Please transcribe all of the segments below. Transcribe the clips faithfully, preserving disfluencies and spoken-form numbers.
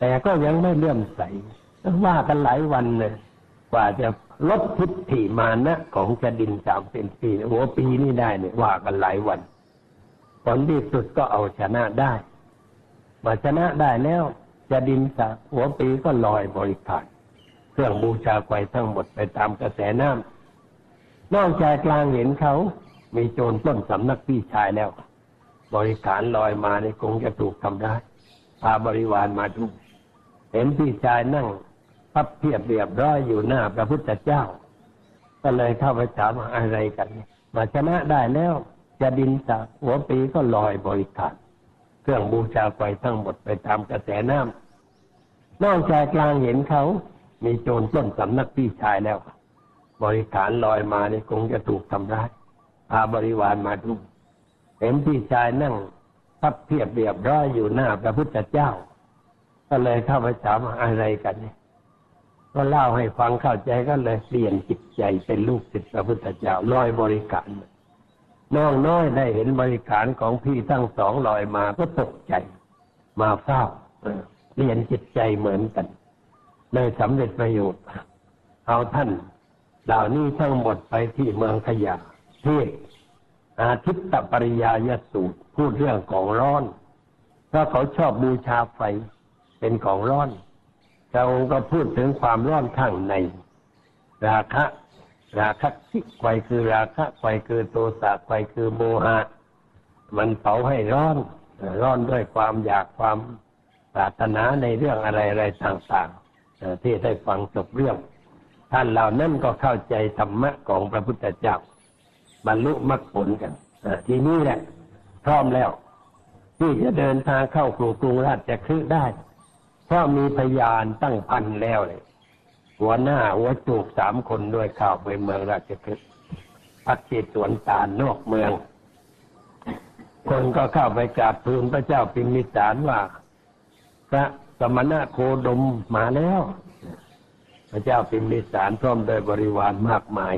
แต่ก็ยังไม่เลื่อมใสว่ากันหลายวันเลยกว่าจะลดทิฏฐิมานะของชดินสามเป็นปีหัวปีนี่ได้เนี่ยว่ากันหลายวันผลที่สุดก็เอาชนะได้มาชนะได้แล้วชดินสามหัวปีก็ลอยบริขารเครื่องบูชาไฟทั้งหมดไปตามกระแสน้ำนอกจากกลางเห็นเขามีโจรปล้นสำนักพี่ชายแล้วบริขารลอยมาในคงจะถูกทำได้พาบริวารมาดูเห็นพี่ชายนั่งพับเพียบเรียบร้อยอยู่หน้าพระพุทธเจ้าก็เลยเข้าไปถามว่าอะไรกันมาชนะได้แล้วจะดินสาหัวปีก็ลอยบริขารเครื่องบูชาไฟทั้งหมดไปตามกระแสน้ำนอกจากกลางเห็นเขามีโจรปล้นสำนักพี่ชายแล้วบริขารลอยมาในคงจะถูกทำร้ายพาบริวารมาดูเห็นพี่ชายนั่งพับเพียบเรียบร้อยอยู่หน้าพระพุทธเจ้าก็เลยเข้าไปถามว่าอะไรกันเนี่ยก็เล่าให้ฟังเข้าใจก็เลยเปลี่ยนจิตใจเป็นลูกศิษย์พระพุทธเจ้าลอยบริขารน้องน้อยได้เห็นบริขารของพี่ทั้งสองลอยมาก็ตกใจมาเฝ้าเปลี่ยนจิตใจเหมือนกันเลยสำเร็จประโยชน์เอาท่านเหล่านี้ทั้งหมดไปที่เมืองขยะที่อาทิตตปริยายสูตรพูดเรื่องของร้อนเพราะเขาชอบบูชาไฟเป็นของร้อนพระองค์ก็พูดถึงความร้อนข้างในราคะราคะที่ไฟคือราคะไฟคือโทสะไฟคือโมหะมันเผาให้ร้อนร้อนด้วยความอยากความปรารถนาในเรื่องอะไรๆต่างๆที่ได้ฟังจบเรื่องท่านเหล่านั้นก็เข้าใจธรรมะของพระพุทธเจ้าบรรลุมรรคผลกันทีนี้แหละพร้อมแล้วที่จะเดินทางเข้ากรุงกรุงราชคฤห์ได้เพราะมีพยานตั้งพันแล้วเลยหัวหน้าหัวจูกสามคนด้วยเข้าไปเมืองราชคฤห์พักที่สวนตาลนอกเมืองคนก็เข้าไปกราบทูลพระเจ้าพิมพิสารว่าพระสมณะโคดมมาแล้วพระเจ้าพิมพิสารพร้อมด้วยบริวารมากมาย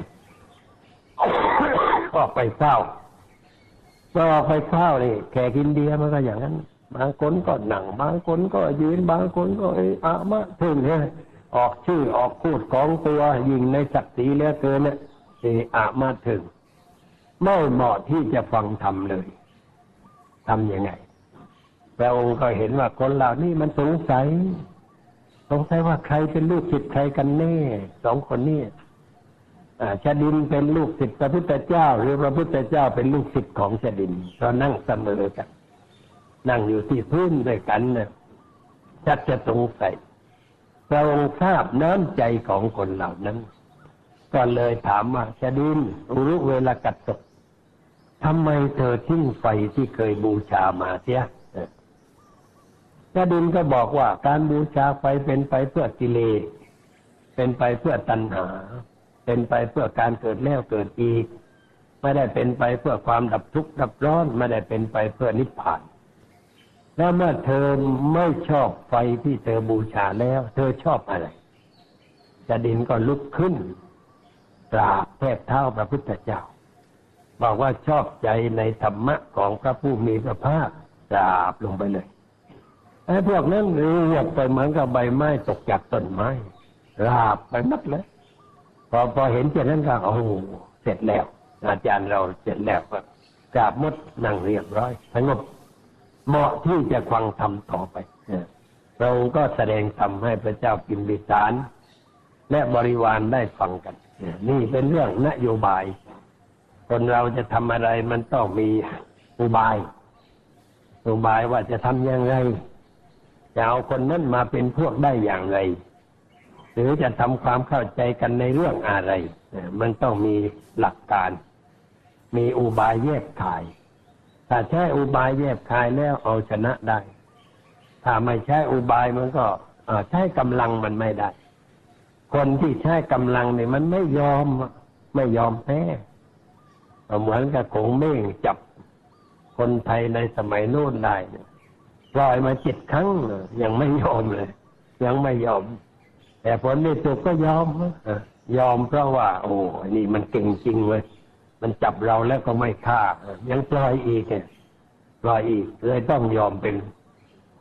ก็ไปเฝ้าก็ไปเฝ้านี่แขกอินเดียมันก็อย่างนั้นบางคนก็นั่งบางคนก็ยืนบางคนก็เอออะมะถึงเนี่ยออกชื่อออกพูดของตัวยิงในศักดิ์ศรีเหลือเกินเนี่ยเอออะมาถึงไม่เหมาะที่จะฟังธรรมเลยทำยังไงพระองค์ก็เห็นว่าคนเหล่านี้มันสงสัยสงสัยว่าใครเป็นลูกศิษย์ใครกันแน่สองคนนี้ชดินเป็นลูกศิษย์พระพุทธเจ้าหรือพระพุทธเจ้าเป็นลูกศิษย์ของชดินก็นั่งเสมอกันนั่งอยู่ที่พื้นด้วยกันนะชักจะสงสัยพระองค์ทราบน้ำใจของคนเหล่านั้นก็เลยถามว่าชดินรู้เวลากัดตกทำไมเธอทิ้งไฟที่เคยบูชามาเสียชดินก็บอกว่าการบูชาไฟเป็นไปเพื่อกิเลสเป็นไปเพื่อตัณหาเป็นไปเพื่อการเกิดแล้วเกิดอีกไม่ได้เป็นไปเพื่อความดับทุกข์ดับร้อนไม่ได้เป็นไปเพื่อนิพพานแล้วเมื่อเธอไม่ชอบไฟที่เธอบูชาแล้วเธอชอบอะไรชดินก็ลุกขึ้นกราบแทบเท้าพระพุทธเจ้าบอกว่าชอบใจในธรรมะของพระผู้มีพระภาคกราบลงไปเลยไอ้พวกนั้นเรียกไปเหมือนกับใบไม้ตกจากต้นไม้ราบไปหมดเลยพอพอเห็นเช่นนั้นก็โอ้โหเสร็จแล้วอาจารย์เราเสร็จแล้วก็กราบมดนั่งเรียบร้อยสงบเหมาะที่จะฟังธรรมต่อไปเราก็แสดงธรรมให้พระเจ้าพิมพิสารและบริวารได้ฟังกันนี่เป็นเรื่องนโยบายคนเราจะทำอะไรมันต้องมีอุบายอุบายว่าจะทำอย่างไรจะเอาคนนั้นมาเป็นพวกได้อย่างไรหรือจะทำความเข้าใจกันในเรื่องอะไรมันต้องมีหลักการมีอุบายแยกขายถ้าใช้อุบายแยกขายแล้วเอาชนะได้ถ้าไม่ใช้อุบายมันก็ใช้กำลังมันไม่ได้คนที่ใช้กำลังเนี่ยมันไม่ยอมไม่ยอมแพ้เหมือนกับโขงเม่งจับคนไทยในสมัยโน้นได้ปล่อยมาเจ็ดครั้งยังไม่ยอมเลยยังไม่ยอมแต่ผลในสุดก็ยอมยอมเพราะว่าโอ้นี่มันเก่งจริงเลยมันจับเราแล้วก็ไม่ฆ่ายังปล่อยอีกปล่อยอีกเลยต้องยอมเป็น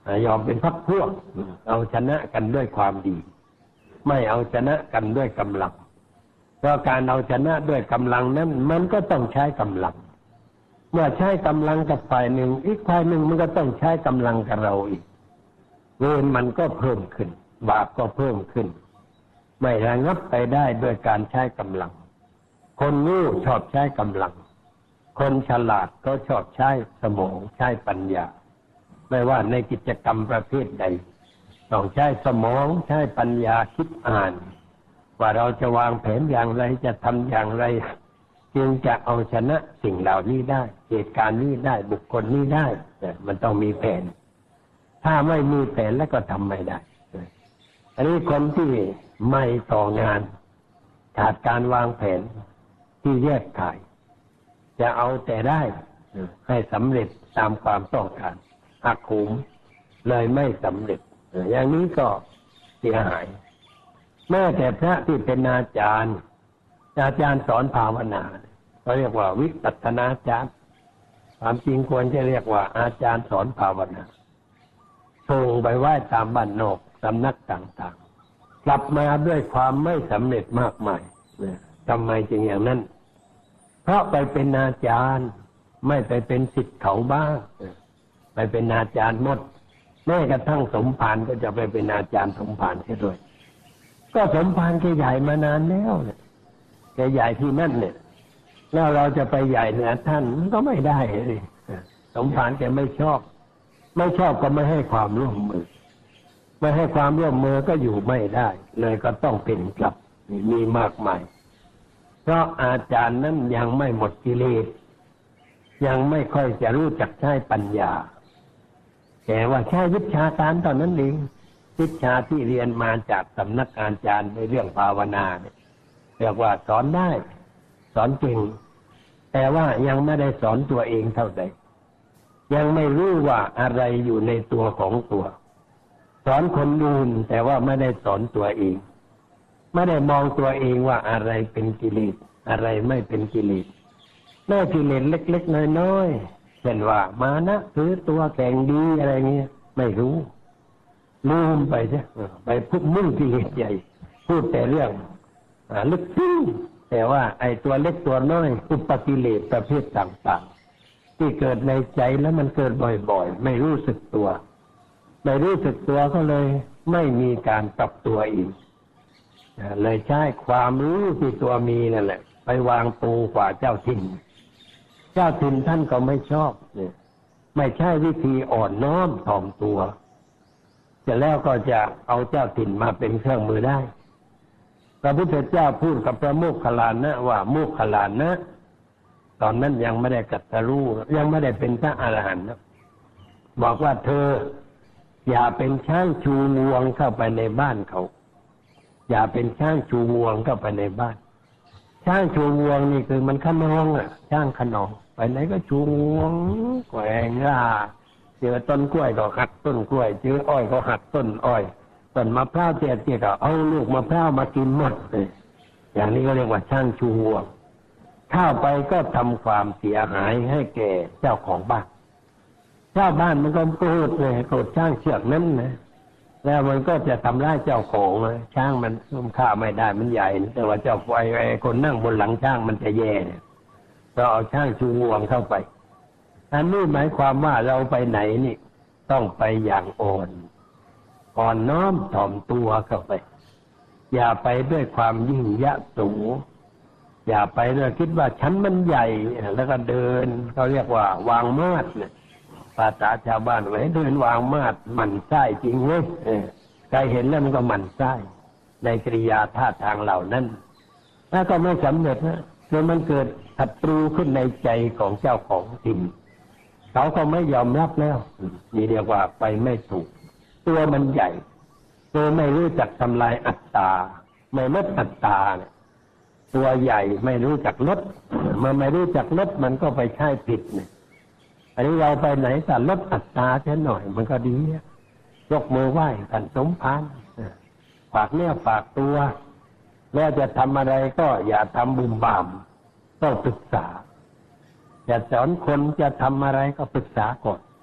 ยอมเป็นพรรคพวกเอาชนะกันด้วยความดีไม่เอาชนะกันด้วยกำลังเพราะการเอาชนะด้วยกำลังนั้นมันก็ต้องใช้กำลังเมื่อใช้กำลังกับฝ่ายหนึ่งอีกฝ่ายหนึ่งมันก็ต้องใช้กำลังกับเราอีกเวรมันก็เพิ่มขึ้นบาปก็เพิ่มขึ้นไม่ระงับไปได้ด้วยการใช้กำลังคนโง่ชอบใช้กำลังคนฉลาดก็ชอบใช้สมองใช้ปัญญาไม่ว่าในกิจกรรมประเภทใดต้องใช้สมองใช้ปัญญาคิดอ่านว่าเราจะวางแผนอย่างไรจะทำอย่างไรจึงจะเอาชนะสิ่งเหล่านี้ได้เหตุการณ์นี้ได้บุคคลนี้ได้มันต้องมีแผนถ้าไม่มีแผนแล้วก็ทำไม่ได้อันนี้คนที่ไม่ต่องานขาดการวางแผนที่แยกขายจะเอาแต่ได้ให้สำเร็จตามความต้องการหักโหมเลยไม่สำเร็จอย่างนี้ก็เสียหายแม้แต่พระที่เป็นอาจารย์อาจารย์สอนภาวนาเขาเรียกว่าวิปัสสนาจารย์ความจริงควรจะเรียกว่าอาจารย์สอนภาวนาส่งไปไหว้ตามบ้านนอกสำนักต่างๆกลับมาด้วยความไม่สำเร็จมากมายทำไมจึงอย่างนั้นเพราะไปเป็นอาจารย์ไม่ไปเป็นศิษย์เขาบ้างไปเป็นอาจารย์หมดแม้กระทั่งสมภารก็จะไปเป็นอาจารย์สมภารเสียด้วยก็สมภารแกใหญ่มานานแล้วเนี่ยแกใหญ่ที่นั่นเนี่ยแล้วเราจะไปใหญ่เหนือท่านก็ไม่ได้เลยสมภารแกไม่ชอบไม่ชอบก็ไม่ให้ความร่วมมือไม่ให้ความร่วมมือก็อยู่ไม่ได้เลยก็ต้องเป็นกลับมีมากมายเพราะอาจารย์นั้นยังไม่หมดกิเลสยังไม่ค่อยจะรู้จักใช้ปัญญาแต่ว่าใช้วิชาการตอนนั้นเองวิชาที่เรียนมาจากสำนักอาจารย์ในเรื่องภาวนาเนี่ยเรียกว่าสอนได้สอนเก่งแต่ว่ายังไม่ได้สอนตัวเองเท่าใดยังไม่รู้ว่าอะไรอยู่ในตัวของตัวสอนคนอื่นแต่ว่าไม่ได้สอนตัวเองไม่ได้มองตัวเองว่าอะไรเป็นกิเลสอะไรไม่เป็นกิเลสแม้กิเลสเล็กๆน้อยๆเช่นว่ามานะถือตัวแข่งดีอะไรเงี้ยไม่รู้ลืมไปใช่ไปพูดมุ่งกิเลสใหญ่พูดแต่เรื่องลึกซึ้งแต่ว่าไอ้ตัวเล็กตัวน้อยอุปกิเลสประเภทต่างๆที่เกิดในใจแล้วมันเกิดบ่อยๆไม่รู้สึกตัวไม่รู้สึกตัวก็เลยไม่มีการปรับตัวอีกเลยใช้ความรู้ที่ตัวมีนั่นแหละไปวางปูกว่าเจ้าถิ่นเจ้าถิ่นท่านก็ไม่ชอบเนี่ยไม่ใช่วิธีอ่อนน้อมถ่อมตัวจะแล้วก็จะเอาเจ้าถิ่นมาเป็นเครื่องมือได้พระพุทธเจ้าพูดกับพระโมคคัลลานะว่าโมคคัลลานะตอนนั้นยังไม่ได้กัตตรู้ยังไม่ได้เป็นพระอรหันต์นะบอกว่าเธออย่าเป็นช้างชูงวงเข้าไปในบ้านเขาอย่าเป็นช้างชูงวงเข้าไปในบ้านช้างชูงวงนี่คือมันขนองอ่ะช้างขนองไปไหนก็ชูงวงแกว่งร่าเจอต้นกล้วยก็หักต้นกล้วยเจออ้อยก็หักต้นอ้อยต้นมะพร้าวเตี้ยๆก็เอาลูกมะพร้าวมากินหมดเลยอย่างนี้ก็เรียกว่าช้างชูงวงเข้าไปก็ทำความเสียหายให้แก่เจ้าของบ้านเจ้าบ้านมันก็โกรธเลยโกรธช้างเชือกนั้นนะแล้วมันก็จะทำร้ายเจ้าของเลยช้างมันฆ่าไม่ได้มันใหญ่แต่ว่าเจ้าไอ้ไอ้คนนั่งบนหลังช้างมันจะแย่เนี่ยเราเอาช้างชูงวงเข้าไปอันนี้หมายความว่าเราไปไหนนี่ต้องไปอย่างอ่อนอ่อนน้อมถ่อมตัวเข้าไปอย่าไปด้วยความยิ่งยะสูงอย่าไปด้วยคิดว่าฉันมันใหญ่แล้วก็เดินเขาเรียกว่าวางมาดเนี่ยภาษาชาวบ้านไว้เดินวางมาดหมั่นไส้จริงเว้ยใครเห็นแล้วมันก็หมั่นไส้ในกิริยาท่าทางเหล่านั้นแล้วก็ไม่สำเร็จนะจนมันเกิดศัตรูขึ้นในใจของเจ้าของถิ่นเขาก็ไม่ยอมรับแล้วนี่เรียกว่าไปไม่ถูกตัวมันใหญ่ตัวไม่รู้จักทำลายอัตตาไม่ลดอัตตาเนี่ยตัวใหญ่ไม่รู้จักลดเมื่อไม่รู้จักลดมันก็ไปใช้ผิดเนี่ยอันนี้เราไปไหนแต่ลดอัตตาแค่หน่อยมันก็ดียกมือไหว้ท่านสมภารฝากเนื้อฝากตัวแล้วจะทำอะไรก็อย่าทำบุ่มบ่ามต้องปรึกษาจะสอนคนจะทำอะไรก็ปรึกษาก่อน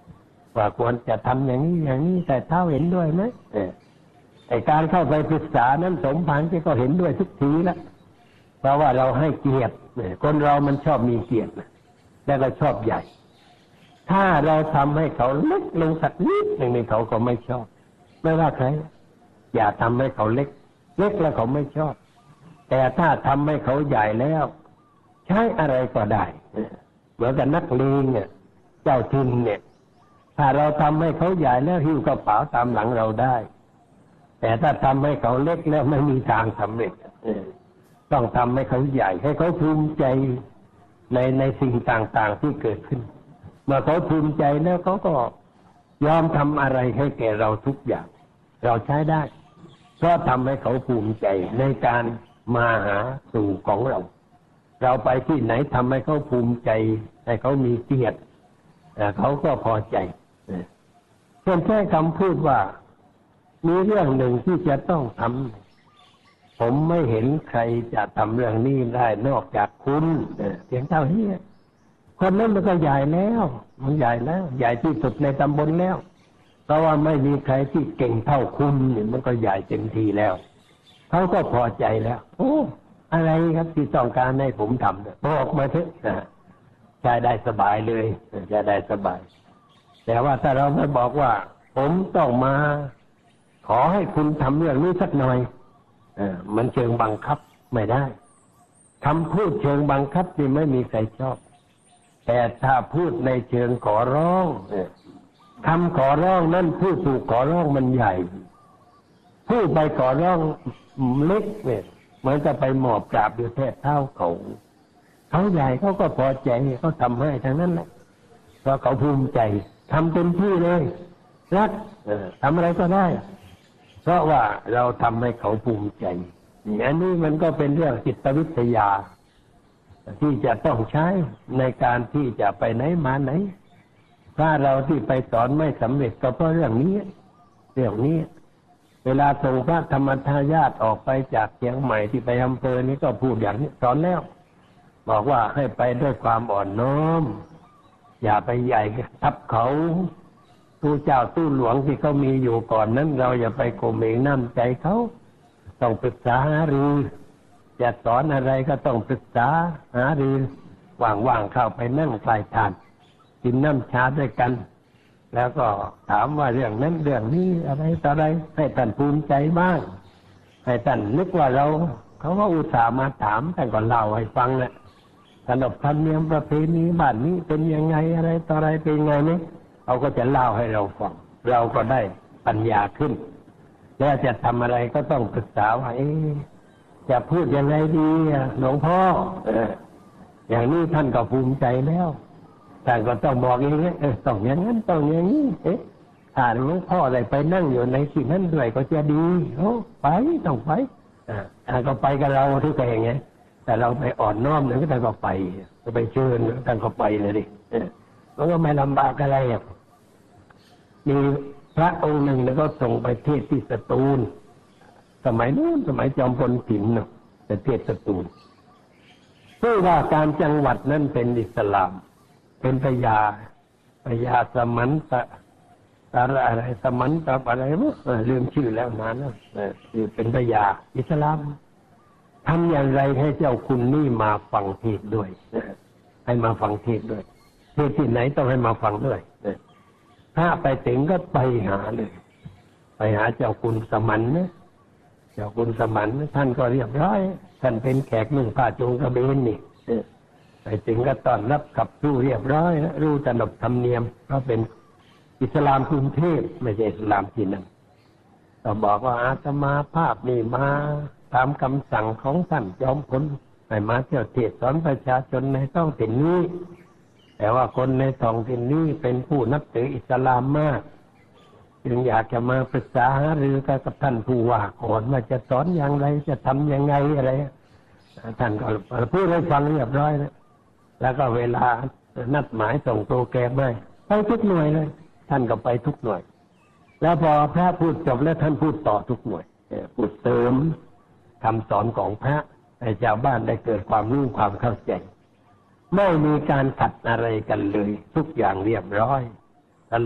ว่าควรจะทำอย่างนี้อย่างนี้แต่เท่าเห็นด้วยไหมไอ้การเข้าไปปรึกษานั้นสมภารที่ก็เห็นด้วยทุกทีแล้วเพราะว่าเราให้เกียรติคนเรามันชอบมีเกียรติแล้วก็ชอบใหญ่ถ้าเราทำให้เขาเล็กลงสักนิดหนึ่งเขาก็ไม่ชอบไม่ว่าใครอย่าทำให้เขาเล็กเล็กแล้วเขาไม่ชอบแต่ถ้าทำให้เขาใหญ่แล้วใช้อะไรก็ได้เหมือนกับนักเลงเนี่ยเจ้าทินเนี่ยถ้าเราทำให้เขาใหญ่แล้วหิ้วกระเป๋าตามหลังเราได้แต่ถ้าทำให้เขาเล็กแล้วไม่มีทางสำเร็จต้องทำให้เขาใหญ่ให้เขาภูมิใจในในสิ่งต่างๆที่เกิดขึ้นเมื่อเขาภูมิใจแล้วเขาก็ยอมทำอะไรให้แก่เราทุกอย่างเราใช้ได้เพราะทำให้เขาภูมิใจในการมาหาสู่ของเราเราไปที่ไหนทำให้เขาภูมิใจให้เขามีเกียรติเขาก็พอใจเช่นแค่คำพูดว่ามีเรื่องหนึ่งที่จะต้องทำผมไม่เห็นใครจะทำเรื่องนี้ได้นอกจากคุณเพียงเท่านี้คนนั้นมันก็ใหญ่แล้วมันใหญ่แล้วใหญ่ที่สุดในตำบลแล้วเพราะว่าไม่มีใครที่เก่งเท่าคุณเนี่ยมันก็ใหญ่เต็มทีแล้วเขาก็พอใจแล้วโอ้อะไรครับที่ต้องการให้ผมทำเนี่ยบอกมาเถอะนะใช้ได้สบายเลยใช้ได้สบายแต่ว่าถ้าเราไม่บอกว่าผมต้องมาขอให้คุณทำเรื่องนี้สักหน่อยเออมันเชิงบังคับไม่ได้คำพูดเชิงบังคับนี่ไม่มีใครชอบแต่ถ้าพูดในเชิงขอร้องคำขอร้องนั่นผู้ถูกขอร้องมันใหญ่พูดไปขอร้องเล็กเนี่ยเหมือนจะไปหมอบกราบอยู่แทบเท้าเขาเขาใหญ่เขาก็พอใจเขาทำให้ทั้งนั้นแหละเพราะเขาภูมิใจทำเต็มที่เลยรักทำอะไรก็ได้เพราะว่าเราทำให้เขาภูมิใจอันนี้มันก็เป็นเรื่องจิตวิทยาที่จะต้องใช้ในการที่จะไปไหนมาไหนถ้าเราที่ไปสอนไม่สำเร็จก็เพราะเรื่องนี้เรื่องนี้เวลาส่งพระธรรมทายาทออกไปจากเชียงใหม่ที่ไปอำเภอนี้ก็พูดอย่างนี้สอนแล้วบอกว่าให้ไปด้วยความอ่อนน้อมอย่าไปใหญ่ทับเขาตู้เจ้าตู้หลวงที่เขามีอยู่ก่อนนั้นเราอย่าไปโกเมงน้ำใจเขาต้องปรึกษาหารือจะสอนอะไรก็ต้องปรึกษาหารือว่างๆเข้าไปนั่งใกล้ท่านกินน้ำชาด้วยกันแล้วก็ถามว่าเรื่องนั้นเรื่องนี้อะไรต่ออะไรให้ท่านภูมิใจบ้างให้ท่านนึกว่าเราเขาก็อุตส่าห์มาถามแต่ก่อนเล่าให้ฟังแหละขนบธรรมเนียมประเพณีบ้านนี้เป็นยังไงอะไรต่ออะไรเป็นยังไงนี่เขาก็จะเล่าให้เราฟังเราก็ได้ปัญญาขึ้นแล้วจะทำอะไรก็ต้องปรึกษาว่าเอ๊ะจะพูดยังไงดีหลวงพ่อเอออย่างนี้ท่านก็ภูมิใจแล้วท่านก็ต้องบอกเองเออต้องอย่างนั้นต้องอย่างนี้เอ๊ะถ้าหลวงพ่อได้ไปนั่งอยู่ในที่นั้นด้วยก็จะดีโอ้ไปต้องไปอ่าก็ไปกับเราทุกอย่างเงี้ยแต่เราไปอ่อนน้อมเนี่ยก็ท่านก็ไปก็ไปเชิญท่านก็ไปเลยดิมันก็ไม่ลำบากอะไรอ่ะมีพระองค์หนึ่งแล้วก็ส่งไปเทศที่สตูลสมัยนู้นสมัยจอมพลถินเนาะแต่เทศสตูลเพื่อว่าการจังหวัดนั้นเป็นอิสลามเป็นพญาพญาสมันตะอะไรอะไรสมันตะอะไรมั้งลืมชื่อแล้วนานแล้วคือเป็นพญาอิสลามทำอย่างไรให้เจ้าคุณนี่มาฟังเทศด้วยให้มาฟังเทศด้วยเทศที่ไหนต้องให้มาฟังด้วยถ้าไปถึงก็ไปหาเลยไปหาเจ้าคุณสมันนะเจ้าคุณสมันท่านก็เรียบร้อยท่านเป็นแขกนุ่งผ้าโจงกระเบนนี่ไปถึงก็ต้อนรับขับสู้เรียบร้อยนะรู้ขนบธรรมเนียมเพราะเป็นอิสลามกรุงเทพไม่ใช่อิสลามที่นั่นก็บอกว่าอาตมาภาพนี่มาตามคำสั่งของท่านจอมพลให้มาเที่ยวเทศสอนประชาชนในท้องถิ่นนี้แต่ว่าคนในท้องถิ่นนี้เป็นผู้นับถืออิสลามมากจึงอยากจะมาปรึกษาหารือกับท่านผู้ว่าก่อนว่าจะสอนอย่างไรจะทำยังไงอะไรท่านก็พูดให้ฟังเรียบร้อยแล้วแล้วก็เวลานัดหมายส่งโปรแกรมให้ไปทุกหน่วยเลยท่านก็ไปทุกหน่วยแล้วพอพระพูดจบแล้วท่านพูดต่อทุกหน่วยพูดเติมคำสอนของพระให้ชาวบ้านได้เกิดความรู้ความเข้าใจไม่มีการขัดอะไรกันเลยทุกอย่างเรียบร้อยตลอด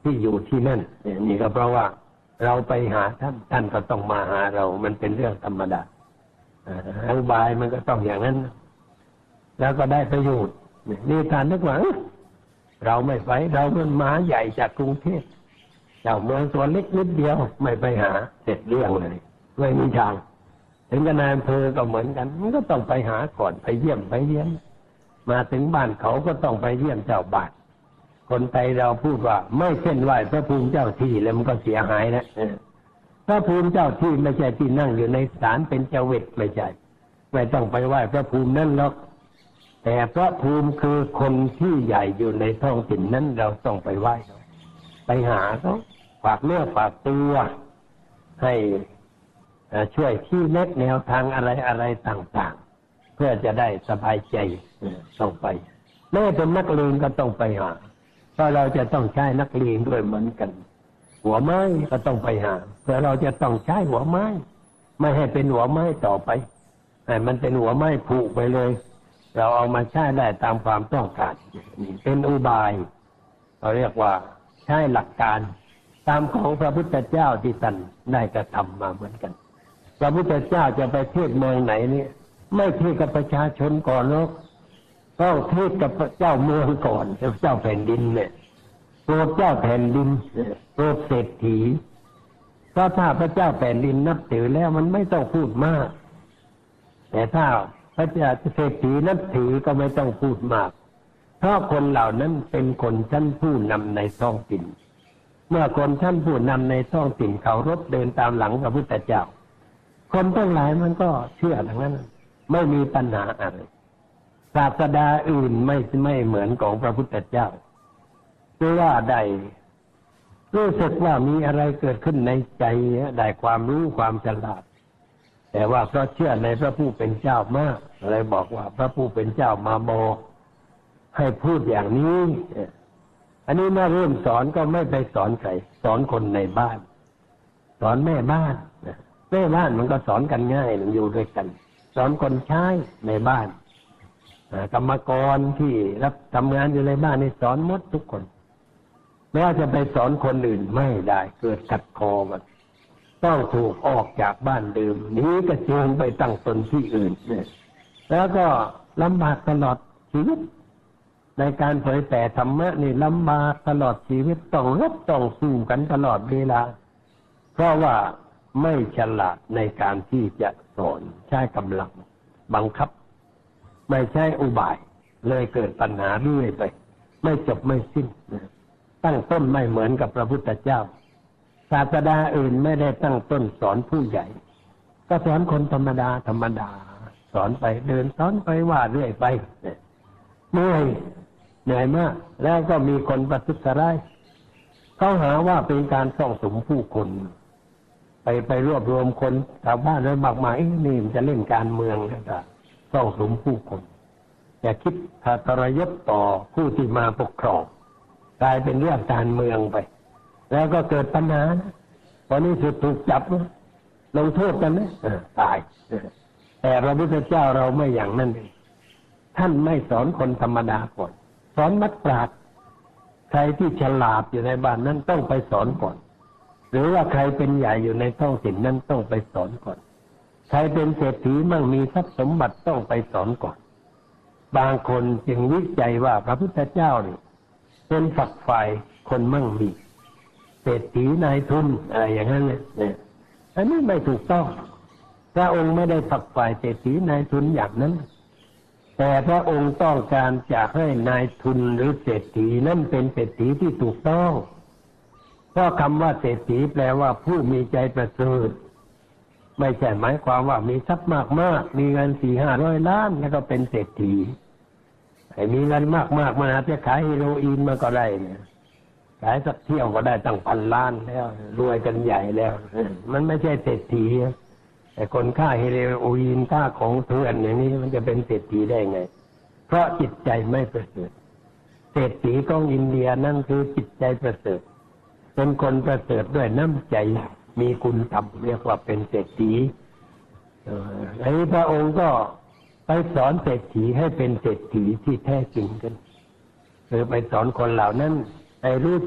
ที่อยู่ที่นั่นนี่ก็เพราะว่าเราไปหาท่านท่านก็ต้องมาหาเรามันเป็นเรื่องธรรมดาอุบายมันก็ต้องอย่างนั้นแล้วก็ได้ประโยชน์นี่การนึกว่าเราไม่ไปเราเป็นหมาใหญ่จากกรุงเทพเจ้าเมืองตัวเล็กนิดเดียวไม่ไปหาเสร็จเรื่องเลยไม่มีทางถึงกับนายอำเภอก็เหมือนกันมันก็ต้องไปหาก่อนไปเยี่ยมไปเยี่ยมมาถึงบ้านเขาก็ต้องไปเยี่ยมเจ้าบ้านคนไทยเราพูดว่าไม่เส้นไหว้พระภูมิเจ้าที่แล้วมันก็เสียหายนะพระภูมิเจ้าที่ไม่ใช่ที่นั่งอยู่ในศาลเป็นเจ้าเวทไม่ใช่ไม่ต้องไปไหว้พระภูมินั่นหรอกแต่พระภูมิคือคนที่ใหญ่อยู่ในท้องถิ่นนั้นเราต้องไปไหว้เขาไปหาเขาฝากเนื้อฝากตัวให้ช่วยที่เล็กแนวทางอะไรอะไรต่างๆเพื่อจะได้สบายใจต้องไปแม้เป็นนักเลงก็ต้องไปหาเพราะเราจะต้องใช้นักเลงด้วยเหมือนกันหัวไม้ก็ต้องไปหาเพื่อเราจะต้องใช้หัวไม้ไม่ให้เป็นหัวไม้ต่อไปให้มันเป็นหัวไม้ผูกไปเลยเราเอามาใช้ได้ตามความต้องการเป็นอุบายเราเรียกว่าใช้หลักการตามของพระพุทธเจ้าที่ท่านได้กระทำมาเหมือนกันพระพุทธเจ้าจะไปเทศเมืองไหนนี่ไม่เทศกับประชาชนก่อนหรอกต้องเทศกับเจ้าเมืองก่อนเจ้าแผ่นดินเนี่ยโปรดเจ้าแผ่นดินโปรดเศรษฐีเพราะถ้าพระเจ้าแผ่นดินนับถือแล้วมันไม่ต้องพูดมากแต่ถ้าพระเจ้าเศรษฐีนับถือก็ไม่ต้องพูดมากเพราะคนเหล่านั้นเป็นคนชั้นผู้นำในท้องถิ่นเมื่อคนชั้นผู้นำในท้องถิ่นเขารบเดินตามหลังพระพุทธเจ้าคนทั้งหลายมันก็เชื่อทั้งนั้นไม่มีปัญหาอะไรศาสดาอื่นไม่ไม่เหมือนของพระพุทธเจ้าคือว่าได้รู้สึกว่ามีอะไรเกิดขึ้นในใจได้ความรู้ความฉลาดแต่ว่าเพราะเชื่อในพระผู้เป็นเจ้ามากเลยบอกว่าพระผู้เป็นเจ้ามาบอกให้พูดอย่างนี้อันนี้เมื่อเริ่มสอนก็ไม่ไปสอนใครสอนคนในบ้านสอนแม่บ้านแม่บ้านมันก็สอนกันง่ายมันอยู่ด้วยกันสอนคนใช้ในบ้านกรรมกรที่รับทำงานอยู่ในบ้านนี่สอนหมดทุกคนไม่ว่าจะไปสอนคนอื่นไม่ได้เกิดขัดคอกันต้องถูกออกจากบ้านเดิมหนีกระเจิงไปตั้งตนที่อื่นเนี่ยแล้วก็ลำบากตลอดชีวิตในการเผยแผ่ธรรมะนี่ลำบากตลอดชีวิตต้องรบต้องสู้กันตลอดเวลาเพราะว่าไม่ฉลาดในการที่จะสอนใช้กำลังบังคับไม่ใช่อุบายเลยเกิดปัญหาเรื่อยไปไม่จบไม่สิ้นตั้งต้นไม่เหมือนกับพระพุทธเจ้าศาสดาอื่นไม่ได้ตั้งต้นสอนผู้ใหญ่ก็สอนคนธรรมดาธรรมดาสอนไปเดินสอนไปว่าเรื่อยไปเหนื่อยเหนื่อยมากแล้วก็มีคนประทุษร้ายเขาหาว่าเป็นการส่องสุมผู้คนไปไปรวบรวมคนชาวบ้านแล้วมากมายนี่มันจะเล่นการเมืองนะครับส่องสุมผู้คนอย่าคิดทรยศต่อผู้ที่มาปกครองกลายเป็นเรื่องการเมืองไปแล้วก็เกิดปัญหาตอนนี้สุดถูกจับลงโทษกันนะตายแต่พระพุทธเจ้าเราไม่อย่างนั้นท่านไม่สอนคนธรรมดาก่อนสอนนักปราชญ์ใครที่ฉลาดอยู่ในบ้านนั้นต้องไปสอนก่อนหรือว่าใครเป็นใหญ่อยู่ในท้องถิ่นนั้นต้องไปสอนก่อนใครเป็นเศรษฐีมั่งมีทรัพย์สมบัติต้องไปสอนก่อนบางคนจึงวิจัยว่าพระพุทธเจ้านี่เป็นฝักฝ่ายคนมั่งมีเศรษฐีนายทุนอะไรอย่างนั้นเนี่ยอันนี้ไม่ถูกต้องพระองค์ไม่ได้ฝักฝ่ายเศรษฐีนายทุนอย่างนั้นแต่พระองค์ต้องการจะให้นายทุนหรือเศรษฐีนั้นเป็นเศรษฐีที่ถูกต้องเพราะคำว่าเศรษฐีแปลว่าผู้มีใจประเสริฐไม่ใช่หมายความว่ามีทรัพย์มากมากมีเงินสี่ห้าร้อยล้านแล้วก็เป็นเศรษฐีไอ้มีเงินมากมากมาจะขายเฮโรอีนมาก็ได้เนี่ยขายสักเที่ยวก็ได้ตั้งพันล้านแล้วรวยกันใหญ่แล้วมันไม่ใช่เศรษฐีแต่คนฆ่าเฮโรอีนฆ่าของเถื่อนอย่างนี้มันจะเป็นเศรษฐีได้ไงเพราะจิตใจไม่ประเสริฐเศรษฐีของอินเดียนั่นคือจิตใจประเสริฐเป็นคนประเสริฐด้วยน้ำใจมีคุณธรรมเรียกว่าเป็นเศรษฐีไอ้พระองค์ก็ไปสอนเศรษฐีให้เป็นเศรษฐีที่แท้จริงกันคือไปสอนคนเหล่านั้นให้รู้จัก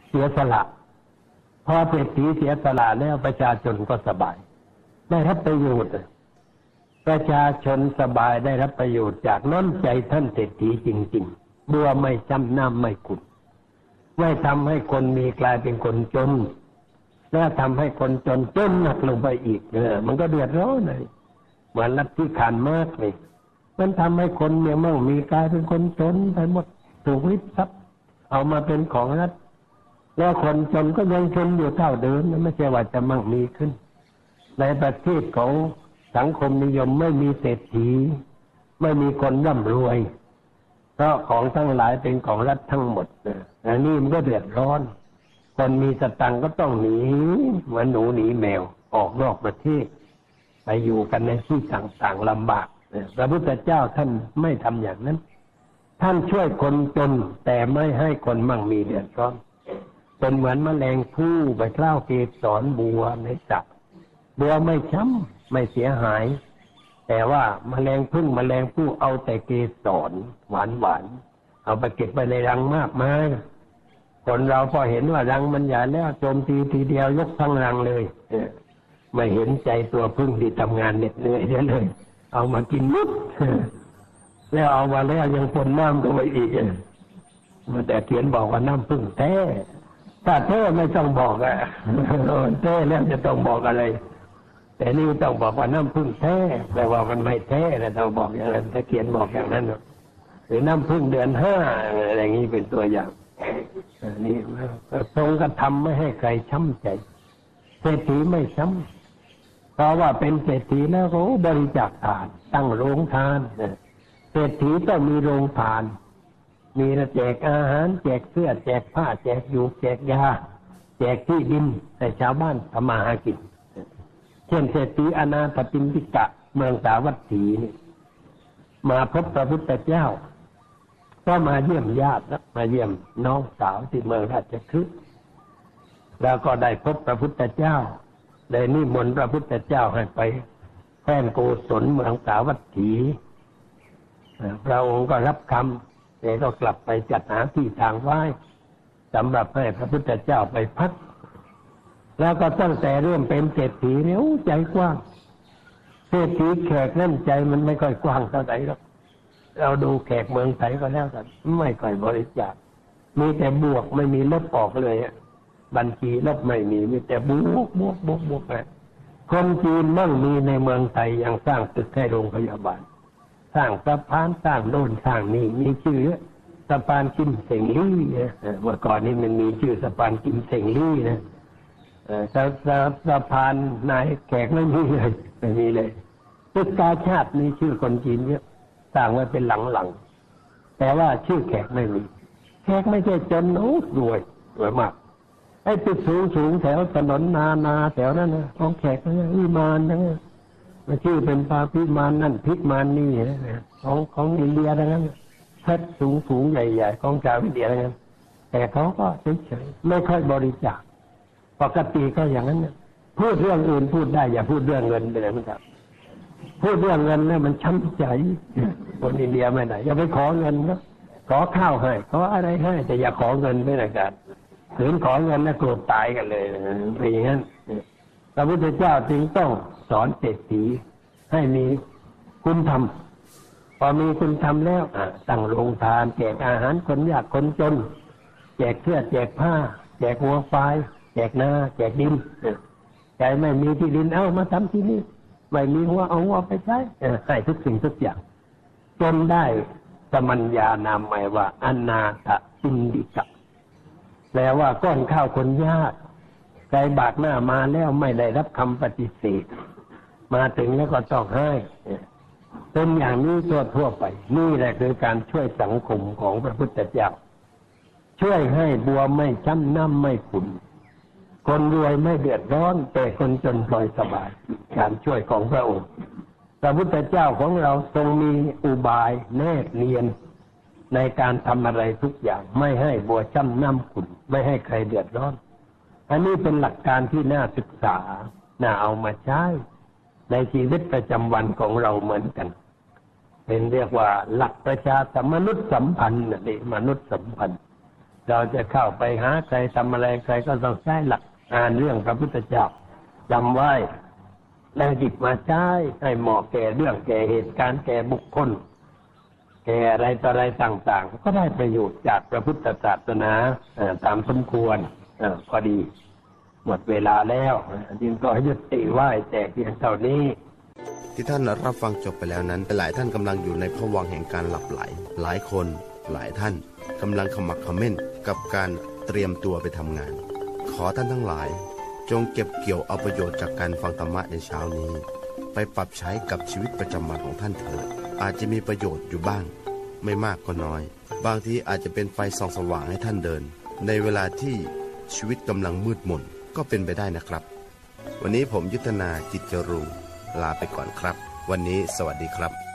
เสียสละพอเศรษฐีเสียสละแล้วประชาชนก็สบายได้รับประโยชน์ประชาชนสบายได้รับประโยชน์จากน้ำใจท่านเศรษฐีจริงๆบัวไม่ช้ำน้ำไม่ขุ่นไม่ทำให้คนมีกลายเป็นคนจนแล้วทำให้คนจนจนหนักลงไปอีกเออมันก็เดือดร้อนเลยเหมือนลัทธิขานมากเลยมันทำให้คนเมียมั่งมีกลายเป็นคนจนไปหมดถูกริบทรัพย์เอามาเป็นของรัฐแล้วคนจนก็ยังจนอยู่เท่าเดิมไม่ใช่ว่าจะมั่งมีขึ้นในประเทศของสังคมนิยมไม่มีเศรษฐีไม่มีคนร่ำรวยเพราะของทั้งหลายเป็นของรัฐทั้งหมดนะอันนี้มันก็เดือดร้อนคนมีสตังค์ก็ต้องหนีเหมือนหนูหนีแมวออกนอกประเทศไปอยู่กันในที่ต่างๆลำบากพระพุทธเจ้าท่านไม่ทำอย่างนั้นท่านช่วยคนจนแต่ไม่ให้คนมั่งมีเดือดร้อนเป็นเหมือนแมลงผู้ไปคล้าวเกสรบัวในจับบัวไม่ช้ำไม่เสียหายแต่ว่าแมลงพึ่งแมลงผู้เอาแต่เกสรหวานหวานเอาไปเก็บไปในรังมากมายคนเราพอเห็นว่ารังมันใหญ่แล้วโจมตีทีเดียวยกทั้งรังเลยไม่เห็นใจตัวพึ่งที่ทำงานเหน็ดเหนื่อยเลยเอามากินมุดแล้วเอามาแล้วยังปนน้ำก็ไปอีกมันแต่เขียนบอกว่าน้ำพึ่งแท้ถ้าแท้ไม่ต้องบอกอะแท้แล้วจะต้องบอกอะไรแต่นี่ต้องบอกว่าน้ำพึ่งแท้แปลว่ามันไม่แท้แล้วเราบอกอย่างนั้นถ้าเขียนบอกอย่างนั้นหรือน้ำพึ่งเดือนห้าอะไรอย่างนี้เป็นตัวอย่างนี่ทรงกระทำไม่ให้ใครช้ำใจเศรษฐีไม่ช้ำเพราะว่าเป็นเศรษฐีแล้วเขาบริจาคทานตั้งโรงทานเศรษฐีต้องมีโรงทานมีแจกอาหารแจกเสื้อแจกผ้าแจกอยู่แจกยาแจกที่ดินให้ชาวบ้านทำมาหากินเช่นเศรษฐีอนาถปิณฑิกะเมืองสาวัตถีนี่มาพบพระพุทธเจ้าก็มาเยี่ยมญาติแล้วมาเยี่ยมน้องสาวที่เมืองราชคฤห์แล้วก็ได้พบพระพุทธเจ้าได้นิมนต์พระพุทธเจ้าให้ไปแผ่นโกศลเมืองสาวัตถีพระองค์ก็รับคำแต่ก็กลับไปจัดหาที่ทางไหว้สำหรับให้พระพุทธเจ้าไปพักแล้วก็ตั้งแต่เริ่มเป็นเศรษฐีเนี่ยใจกว้างเศรษฐีแขกนั่นใจมันไม่ค่อยกว้างเท่าไหร่หรอกเราดูแขกเมืองไทยก็แล้วกันไม่ค่อยบริจาคมีแต่บวกไม่มีลบออกเลยบัญชีลบไม่มีมีแต่บวกบวกบวกบวกไปคนจีนมั่งมีในเมืองไทยยังสร้างตึกให้โรงพยาบาลสร้างสะพานสร้างโน่นสร้างนี่มีชื่อสะพานกิมเสงลี่นะเมื่อก่อนนี้มันมีชื่อสะพานกิมเสงลี่นะสะสะพานนายแขกไม่มีเลยไม่มีเลยตึกกาชาติมีชื่อคนจีนเยอะสร้างไว้เป็นหลังๆแต่ว่าชื่อแขกไม่มีแขกไม่ใช่จนโอ้รวยรวยมากไอ้ตึกสูงๆแถวถนนนานาแถวนั้นนะของแขกนี่วิมานทั้งนั้นมันชื่อเป็นปาพิมานนั่นพิมานนี่นะของของอินเดียทั้งนั้นเพชรสูงๆใหญ่ๆของชาวอินเดียทั้งนั้นแต่เขาก็เฉยๆไม่ค่อยบริจาคปกติก็อย่างนั้นพูดเรื่องอื่นพูดได้อย่าพูดเรื่องเงินไปเลยนะครับพูดเรื่องเงินเนี่ยมันช้ำใจคนอินเดียไม่ได้อย่าไปขอเงินครับขอข้าวให้ขออะไรให้แต่อย่าขอเงินไม่ได้กันถึงขอเงินแล้วโกรธตายกันเลยเป็นอย่างนั้นพระพุทธเจ้าจึงต้องสอนเศรษฐีให้มีคุณธรรมพอมีคุณธรรมแล้วตั้งโรงทานแจกอาหารคนยากคนจนแจกเสื้อแจกผ้าแจกวัวควายแจกนาแจกดินใจไม่มีที่ดินเอามาทำที่นี่ไม่มีหัวเอาหัวไปใช้ให้ทุกสิ่งทุกอย่างจนได้สมัญญานามหมายว่าอนาถปิณฑิกะแปลว่าก้อนข้าวคนยากใจบากหน้ามาแล้วไม่ได้รับคำปฏิเสธมาถึงแล้วก็ต้องให้เป็นอย่างนี้ทั่วทั่วไปนี่แหละคือการช่วยสังคมของพระพุทธเจ้าช่วยให้บัวไม่ช้ำน้ำไม่ขุ่นคนรวยไม่เดือดร้อนแต่คนจนปล่อยสบายการช่วยของพระองค์พระพุทธเจ้าของเราทรงมีอุบายแนบเนียนในการทำอะไรทุกอย่างไม่ให้บัวช้ำน้ำขุ่นไม่ให้ใครเดือดร้อนอันนี้เป็นหลักการที่น่าศึกษาน่าเอามาใช้ในชีวิตประจำวันของเราเหมือนกันเป็นเรียกว่าหลักประชาสัมมนุษยสัมพันธ์นี่มนุษยสัมพันธ์เราจะเข้าไปหาใครทำอะไรใครก็ต้องใช้หลักอ่านเรื่องพระพุทธเจ้าจำไว้แล้วหยิบมาใช้ให้เหมาะแก่เรื่องแก่เหตุการณ์แก่บุคคลแก่อะไรต่ออะไรต่างๆก็ได้ประโยชน์จากพระพุทธศาสนาตามสมควรพอดีหมดเวลาแล้วจึงก็ยุติไว้แต่เพียงเท่านี้ที่ท่านรับฟังจบไปแล้วนั้นหลายท่านกำลังอยู่ในภวังค์แห่งการหลับไหลหลายคนหลายท่านกำลังขมักเขม้นกับการเตรียมตัวไปทำงานขอท่านทั้งหลายจงเก็บเกี่ยวเอาประโยชน์จากการฟังธรรมะในเช้านี้ไปปรับใช้กับชีวิตประจำวันของท่านเถิดอาจจะมีประโยชน์อยู่บ้างไม่มากก็น้อยบางทีอาจจะเป็นไฟส่องสว่างให้ท่านเดินในเวลาที่ชีวิตกำลังมืดมนก็เป็นไปได้นะครับวันนี้ผมยุทธนาจิตจรุงลาไปก่อนครับวันนี้สวัสดีครับ